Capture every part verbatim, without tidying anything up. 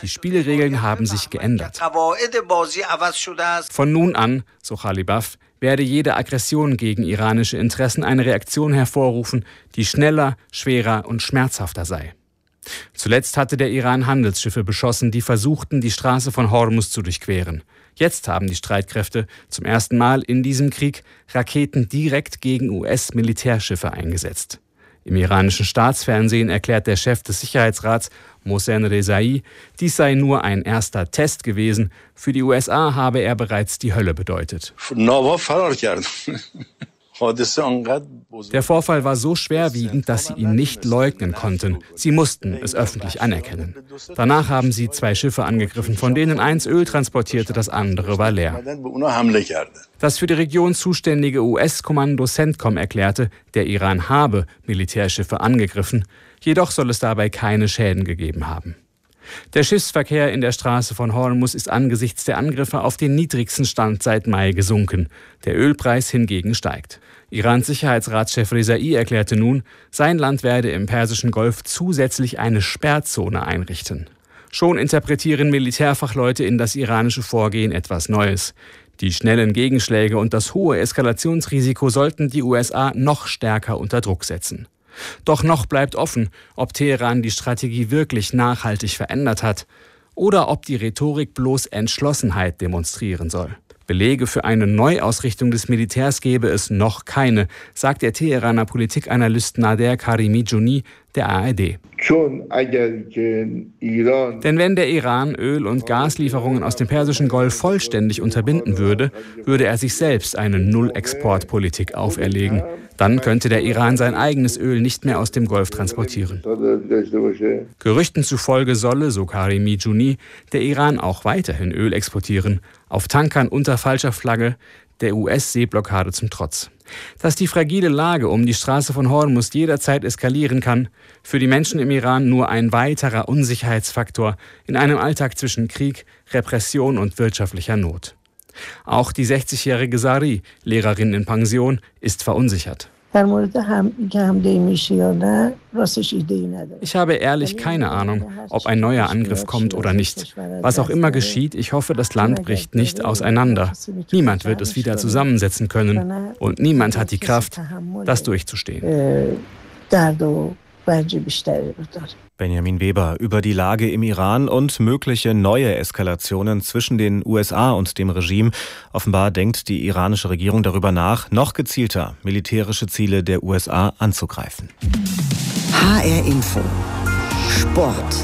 Die Spielregeln haben sich geändert. Von nun an, so Ghalibaf, werde jede Aggression gegen iranische Interessen eine Reaktion hervorrufen, die schneller, schwerer und schmerzhafter sei. Zuletzt hatte der Iran Handelsschiffe beschossen, die versuchten, die Straße von Hormuz zu durchqueren. Jetzt haben die Streitkräfte zum ersten Mal in diesem Krieg Raketen direkt gegen U S-Militärschiffe eingesetzt. Im iranischen Staatsfernsehen erklärt der Chef des Sicherheitsrats, Mohsen Rezai, dies sei nur ein erster Test gewesen. Für die U S A habe er bereits die Hölle bedeutet. Der Vorfall war so schwerwiegend, dass sie ihn nicht leugnen konnten. Sie mussten es öffentlich anerkennen. Danach haben sie zwei Schiffe angegriffen, von denen eins Öl transportierte, das andere war leer. Das für die Region zuständige U S-Kommando CENTCOM erklärte, der Iran habe Militärschiffe angegriffen. Jedoch soll es dabei keine Schäden gegeben haben. Der Schiffsverkehr in der Straße von Hormuz ist angesichts der Angriffe auf den niedrigsten Stand seit Mai gesunken. Der Ölpreis hingegen steigt. Irans Sicherheitsratschef Rezai erklärte nun, sein Land werde im Persischen Golf zusätzlich eine Sperrzone einrichten. Schon interpretieren Militärfachleute in das iranische Vorgehen etwas Neues. Die schnellen Gegenschläge und das hohe Eskalationsrisiko sollten die U S A noch stärker unter Druck setzen. Doch noch bleibt offen, ob Teheran die Strategie wirklich nachhaltig verändert hat oder ob die Rhetorik bloß Entschlossenheit demonstrieren soll. Belege für eine Neuausrichtung des Militärs gebe es noch keine, sagt der Teheraner Politikanalyst Nader Karimi-Jouni der A R D. Denn wenn der Iran Öl- und Gaslieferungen aus dem Persischen Golf vollständig unterbinden würde, würde er sich selbst eine Null-Export-Politik auferlegen. Dann könnte der Iran sein eigenes Öl nicht mehr aus dem Golf transportieren. Gerüchten zufolge solle, so Karimi-Jouni, der Iran auch weiterhin Öl exportieren, auf Tankern unter falscher Flagge, der U S-Seeblockade zum Trotz. Dass die fragile Lage um die Straße von Hormuz jederzeit eskalieren kann, für die Menschen im Iran nur ein weiterer Unsicherheitsfaktor in einem Alltag zwischen Krieg, Repression und wirtschaftlicher Not. Auch die sechzigjährige Sari, Lehrerin in Pension, ist verunsichert. Ich habe ehrlich keine Ahnung, ob ein neuer Angriff kommt oder nicht. Was auch immer geschieht, ich hoffe, das Land bricht nicht auseinander. Niemand wird es wieder zusammensetzen können und niemand hat die Kraft, das durchzustehen. Benjamin Weber über die Lage im Iran und mögliche neue Eskalationen zwischen den U S A und dem Regime. Offenbar denkt die iranische Regierung darüber nach, noch gezielter militärische Ziele der U S A anzugreifen. H R Info Sport.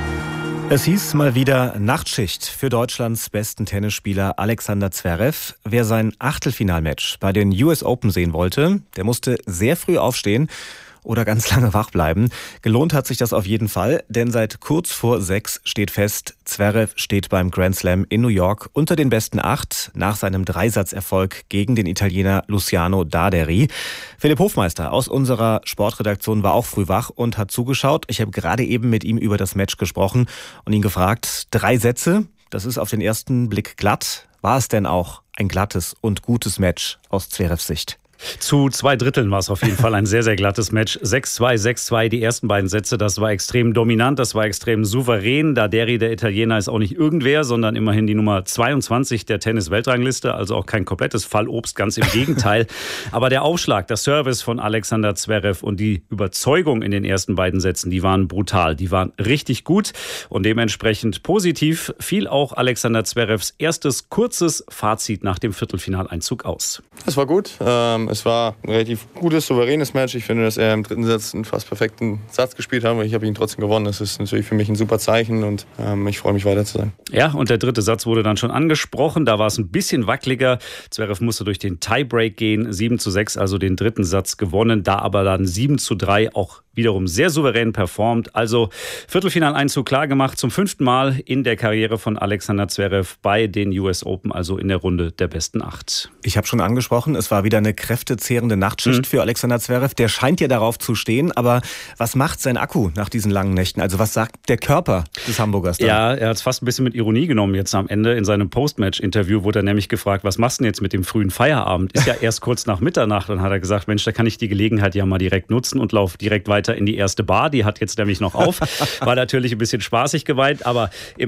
Es hieß mal wieder Nachtschicht für Deutschlands besten Tennisspieler Alexander Zverev. Wer sein Achtelfinalmatch bei den U S Open sehen wollte, der musste sehr früh aufstehen oder ganz lange wach bleiben. Gelohnt hat sich das auf jeden Fall, denn seit kurz vor sechs steht fest, Zverev steht beim Grand Slam in New York unter den besten acht nach seinem Dreisatzerfolg gegen den Italiener Luciano Darderi. Philipp Hofmeister aus unserer Sportredaktion war auch früh wach und hat zugeschaut. Ich habe gerade eben mit ihm über das Match gesprochen und ihn gefragt, drei Sätze, das ist auf den ersten Blick glatt. War es denn auch ein glattes und gutes Match aus Zverevs Sicht? Zu zwei Dritteln war es auf jeden Fall ein sehr, sehr glattes Match. sechs zwei, sechs zwei, die ersten beiden Sätze, das war extrem dominant, das war extrem souverän. Darderi, der Italiener, ist auch nicht irgendwer, sondern immerhin die Nummer zweiundzwanzig der Tennis-Weltrangliste, also auch kein komplettes Fallobst, ganz im Gegenteil. Aber der Aufschlag, das Service von Alexander Zverev und die Überzeugung in den ersten beiden Sätzen, die waren brutal, die waren richtig gut und dementsprechend positiv fiel auch Alexander Zverevs erstes kurzes Fazit nach dem Viertelfinaleinzug aus. Es war gut. Ähm Es war ein relativ gutes, souveränes Match. Ich finde, dass er im dritten Satz einen fast perfekten Satz gespielt hat. Ich habe ihn trotzdem gewonnen. Das ist natürlich für mich ein super Zeichen und ähm, ich freue mich, weiter zu sein. Ja, und der dritte Satz wurde dann schon angesprochen. Da war es ein bisschen wackeliger. Zverev musste durch den Tiebreak gehen. sieben zu sechs, also den dritten Satz gewonnen. Da aber dann sieben zu drei auch wiederum sehr souverän performt. Also Viertelfinaleinzug klar gemacht. Zum fünften Mal in der Karriere von Alexander Zverev bei den U S Open, also in der Runde der besten acht. Ich habe schon angesprochen, es war wieder eine kräftezehrende Nachtschicht mhm. für Alexander Zverev. Der scheint ja darauf zu stehen, aber was macht sein Akku nach diesen langen Nächten? Also was sagt der Körper des Hamburgers dann? Ja, er hat es fast ein bisschen mit Ironie genommen jetzt am Ende. In seinem Postmatch-Interview wurde er nämlich gefragt, was machst du denn jetzt mit dem frühen Feierabend? Ist ja erst kurz nach Mitternacht. Dann hat er gesagt, Mensch, da kann ich die Gelegenheit ja mal direkt nutzen und laufe direkt weiter in die erste Bar. Die hat jetzt nämlich noch auf. War natürlich ein bisschen spaßig gemeint, aber im